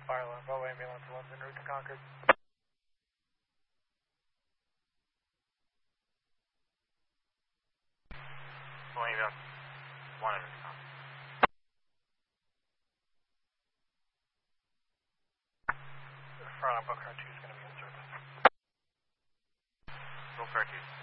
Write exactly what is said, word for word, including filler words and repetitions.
Fire alarm, Bravo ambulance, one's en route to Concord. Bravo ambulance, one en route to Concord. Fire alarm, Book Car two is going to be in service. Book Car two.